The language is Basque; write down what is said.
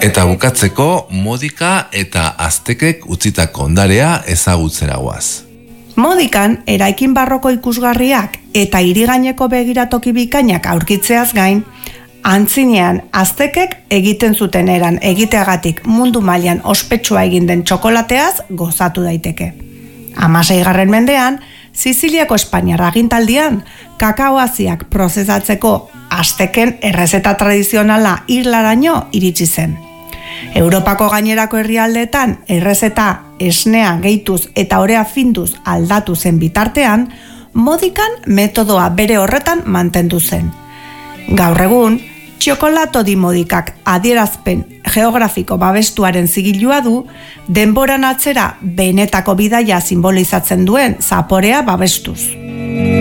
Eta bukatzeko modika eta aztekek utzitako ondarea ezagutzera goaz. Modikan, eraikin barroko ikusgarriak eta hirigaineko begiratoki bikainak aurkitzeaz gain, antzinean aztekek egiten zuten eran egiteagatik mundu mailan ospetsua egin den txokolateaz gozatu daiteke. 16. mendean, Siziliako Espainiar agintaldian, kakaoaziak prozesatzeko azteken errezeta tradizionala irlaraino iritsi zen. Europako gainerako herrialdeetan errezeta esnea gehituz eta orea finduz aldatu zen bitartean, modikan metodoa bere horretan mantendu zen. Gaur egun, txokolato di modikak adierazpen geografiko babestuaren zigilua du, denboran atzera benetako bidaia simbolizatzen duen zaporea babestuz.